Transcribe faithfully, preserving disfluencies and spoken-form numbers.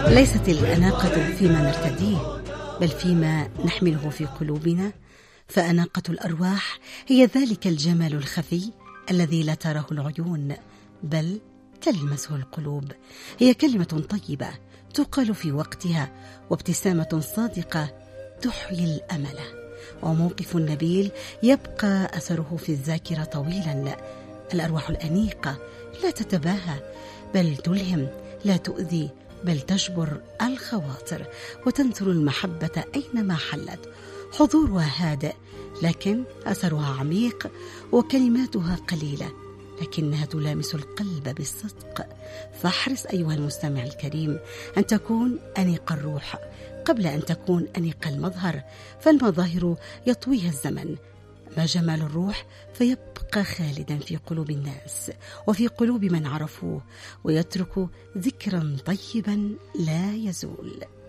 ليست الأناقة فيما نرتديه، بل فيما نحمله في قلوبنا. فأناقة الأرواح هي ذلك الجمال الخفي الذي لا تراه العيون بل تلمسه القلوب. هي كلمة طيبة تقال في وقتها، وابتسامة صادقة تحيي الأمل، وموقف نبيل يبقى أثره في الذاكرة طويلا. الأرواح الأنيقة لا تتباهى بل تلهم، لا تؤذي بل تجبر الخواطر وتنثر المحبة أينما حلت. حضورها هادئ لكن أثرها عميق، وكلماتها قليلة لكنها تلامس القلب بالصدق. فاحرص أيها المستمع الكريم أن تكون أنيق الروح قبل أن تكون أنيق المظهر، فالمظاهر يطويها الزمن، ما جمال الروح فيبقى خالدا في قلوب الناس وفي قلوب من عرفوه، ويترك ذكرا طيبا لا يزول.